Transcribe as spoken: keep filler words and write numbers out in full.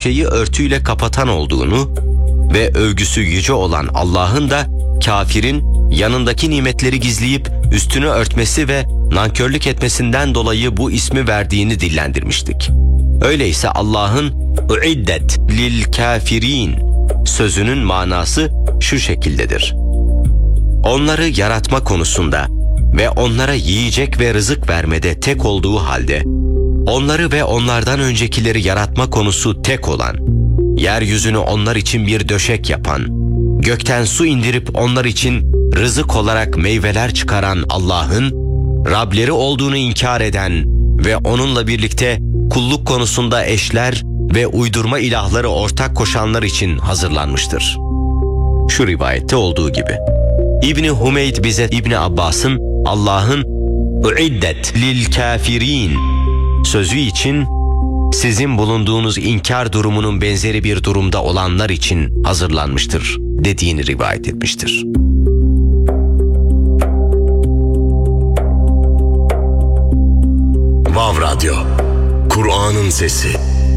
şeyi örtüyle kapatan olduğunu ve övgüsü yüce olan Allah'ın da kafirin yanındaki nimetleri gizleyip üstünü örtmesi ve nankörlük etmesinden dolayı bu ismi verdiğini dillendirmiştik. Öyleyse Allah'ın "Uiddet lil kafirin" sözünün manası şu şekildedir: onları yaratma konusunda ve onlara yiyecek ve rızık vermede tek olduğu halde, onları ve onlardan öncekileri yaratma konusu tek olan, yeryüzünü onlar için bir döşek yapan, gökten su indirip onlar için rızık olarak meyveler çıkaran Allah'ın, Rableri olduğunu inkar eden ve onunla birlikte kulluk konusunda eşler ve uydurma ilahları ortak koşanlar için hazırlanmıştır. Şu rivayette olduğu gibi. İbni Humeyd bize İbni Abbas'ın Allah'ın "Uiddet lil kafirin" sözü için sizin bulunduğunuz inkar durumunun benzeri bir durumda olanlar için hazırlanmıştır dediğini rivayet etmiştir. Vav Radyo, Kur'an'ın sesi.